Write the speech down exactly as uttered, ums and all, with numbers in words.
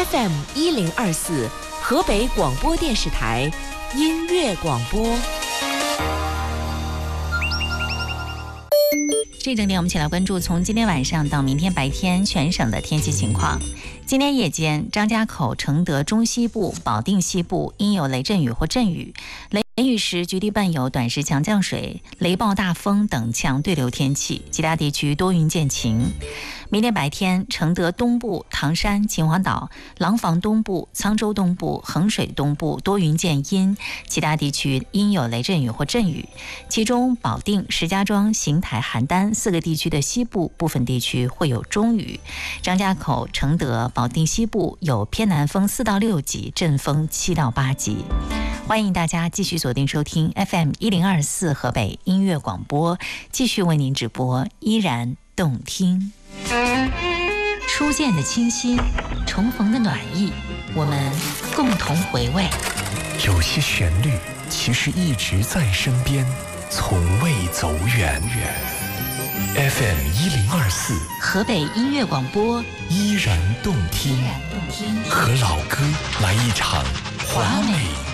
F M 一零二四河北广播电视台音乐广播。 这一整点我们一起来关注从今天晚上到明天白天全省的天气情况。今天夜间，张家口、承德中西部、保定西部应有雷阵雨或阵雨，雷雨时局地伴有短时强降水、雷暴大风等强对流天气，其他地区多云见晴。明天白天，承德东部、唐山、秦皇岛、廊坊东部、沧州东部、衡水东部多云见阴，其他地区应有雷阵雨或阵雨。其中，保定、石家庄、邢台、邯郸四个地区的西部部分地区会有中雨。张家口、承德、保定西部有偏南风四到六级，阵风七到八级。欢迎大家继续锁定收听 F M 一零二四河北音乐广播，继续为您直播，依然动听。初见的清新，重逢的暖意，我们共同回味。 有些旋律其实一直在身边，从未走远。F M 一零二四河北音乐广播， 依然动听，和老歌来一场华美